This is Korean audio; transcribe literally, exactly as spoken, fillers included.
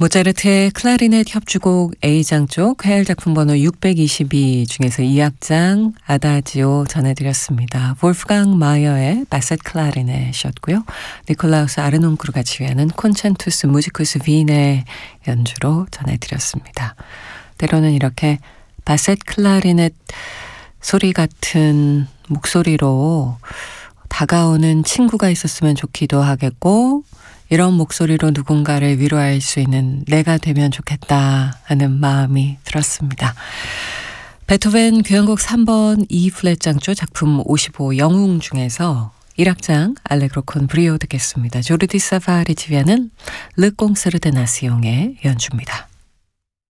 모차르트의 클라리넷 협주곡 A장 쪽 해열 작품 번호 육백이십이 중에서 이 악장 아다지오 전해드렸습니다. 볼프강 마이어의 바셋 클라리넷이었고요. 니콜라우스 아르논크루가 지휘하는 콘첸투스 무지쿠스 빈의 연주로 전해드렸습니다. 때로는 이렇게 바셋 클라리넷 소리 같은 목소리로 다가오는 친구가 있었으면 좋기도 하겠고, 이런 목소리로 누군가를 위로할 수 있는 내가 되면 좋겠다 하는 마음이 들었습니다. 베토벤 교향곡 삼 번 E 플랫장조 작품 오십오 영웅 중에서 일 악장 알레그로 콘 브리오 듣겠습니다. 조르디 사파리 지휘하는 르 꽁세르 데 나시옹의 연주입니다.